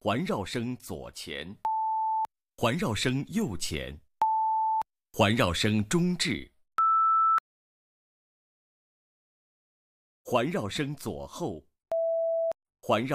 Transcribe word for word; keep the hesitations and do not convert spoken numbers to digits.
环绕声左前，环绕声右前，环绕声中置，环绕声左后，环绕